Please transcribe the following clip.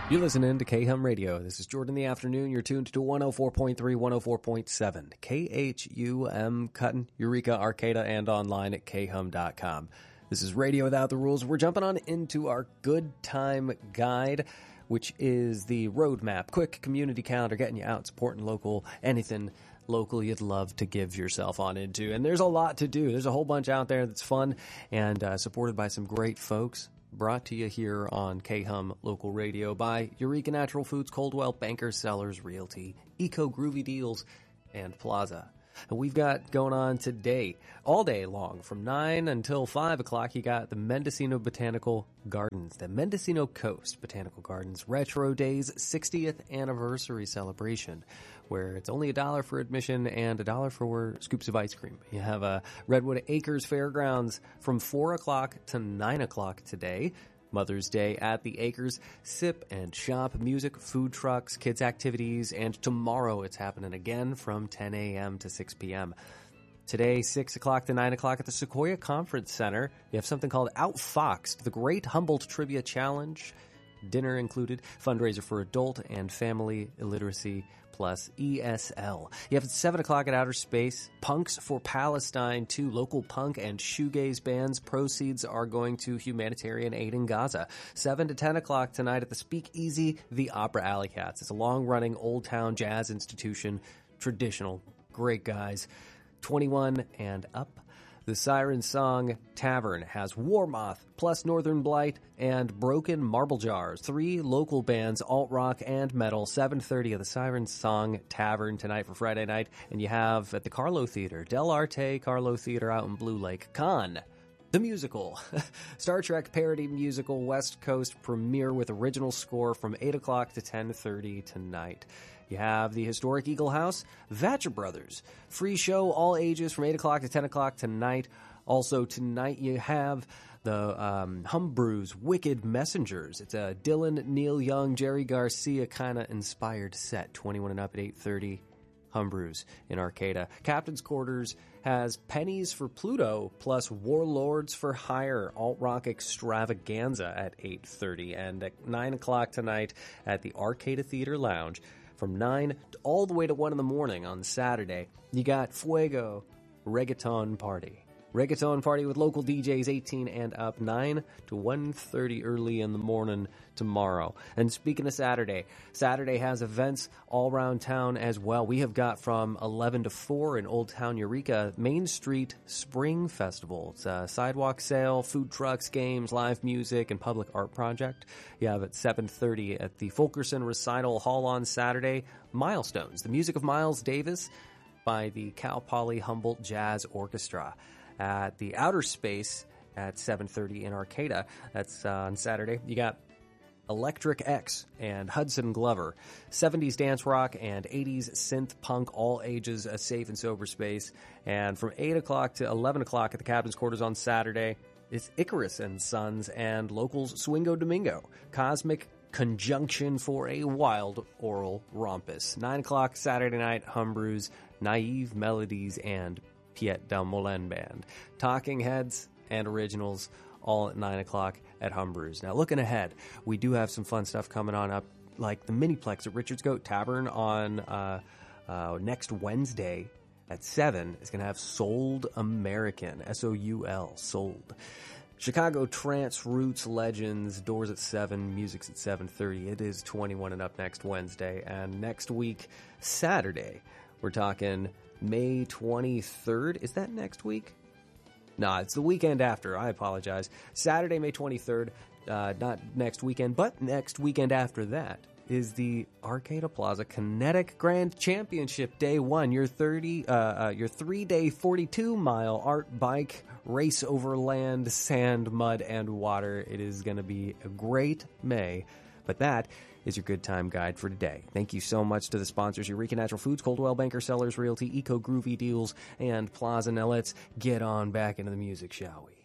You're listening to K-Hum Radio. This is Jordan in the afternoon. You're tuned to 104.3, 104.7. KHUM Cutting, Eureka, Arcata, and online at khum.com. This is Radio Without the Rules. We're jumping on into our Good Time Guide, which is the roadmap, quick community calendar, getting you out, supporting local, anything local you'd love to give yourself on into. And there's a lot to do. There's a whole bunch out there that's fun and supported by some great folks. Brought to you here on K-Hum Local Radio by Eureka Natural Foods, Coldwell, Banker, Sellers, Realty, Eco Groovy Deals, and Plaza. And we've got going on today, all day long, from 9 until 5 o'clock, you got the Mendocino Botanical Gardens, the Mendocino Coast Botanical Gardens Retro Days 60th Anniversary Celebration, where it's only $1 for admission and $1 for scoops of ice cream. You have Redwood Acres Fairgrounds from 4 o'clock to 9 o'clock today. Mother's Day at the Acres, sip and shop, music, food trucks, kids activities, and tomorrow it's happening again from 10 a.m. to 6 p.m. Today, 6 o'clock to 9 o'clock at the Sequoia Conference Center, you have something called Outfoxed, the Great Humboldt Trivia Challenge. Dinner included, fundraiser for adult and family illiteracy plus ESL. You have at 7 o'clock at Outer Space, Punks for Palestine, 2 local punk and shoegaze bands. Proceeds are going to humanitarian aid in Gaza. 7 to 10 o'clock tonight at the Speakeasy, the Opera Alley Cats. It's a long-running Old Town jazz institution, traditional, great guys, 21 and up. The Siren Song Tavern has Warmoth, plus Northern Blight, and Broken Marble Jars. 3 local bands, alt-rock and metal, 7:30 at the Siren Song Tavern tonight for Friday night. And you have at the Carlo Theater, Del Arte Carlo Theater out in Blue Lake, Con, the musical. Star Trek parody musical West Coast premiere with original score from 8 o'clock to 10:30 tonight. You have the historic Eagle House, Vatcher Brothers. Free show, all ages, from 8 o'clock to 10 o'clock tonight. Also tonight you have the Humbrews Wicked Messengers. It's a Dylan, Neil Young, Jerry Garcia kind of inspired set. 21 and up at 8:30. Humbrews in Arcata. Captain's Quarters has Pennies for Pluto plus Warlords for Hire alt-rock extravaganza at 8:30. And at 9 o'clock tonight at the Arcata Theater Lounge, from 9 all the way to 1 in the morning on Saturday, you got Fuego Reggaeton Party. Reggaeton Party with local DJs 18 and up, 9 to 1:30 early in the morning tomorrow. And speaking of Saturday, Saturday has events all around town as well. We have got from 11 to 4 in Old Town Eureka, Main Street Spring Festival. It's a sidewalk sale, food trucks, games, live music, and public art project. You have at 7:30 at the Fulkerson Recital Hall on Saturday, Milestones, the music of Miles Davis by the Cal Poly Humboldt Jazz Orchestra. At the Outer Space at 7:30 in Arcata. That's on Saturday. You got Electric X and Hudson Glover. 70s dance rock and 80s synth punk, all ages, a safe and sober space. And from 8 o'clock to 11 o'clock at the Captain's Quarters on Saturday, it's Icarus and Sons and locals Swingo Domingo. Cosmic Conjunction for a wild oral rompus. 9 o'clock Saturday night, Humbrews, Naive Melodies, and Piet Del Molen Band. Talking Heads and Originals, all at 9 o'clock at Humbrews. Now, looking ahead, we do have some fun stuff coming on up, like the Miniplex at Richard's Goat Tavern on next Wednesday at 7. It's going to have Souled American, S-O-U-L, Souled. Chicago Trance Roots Legends, doors at 7, music's at 7:30. It is 21 and up next Wednesday. And next week, Saturday, we're talking May 23rd. Is that next week? Nah, it's the weekend after. I apologize. Saturday, May 23rd. Not next weekend, but next weekend after that is the Arcata Plaza Kinetic Grand Championship Day 1. Your 3-day 42-mile art bike race over land, sand, mud, and water. It is going to be a great May. But that is your good time guide for today. Thank you so much to the sponsors, Eureka Natural Foods, Coldwell Banker, Sellers Realty, Eco Groovy Deals, and Plaza. Now let's get on back into the music, shall we?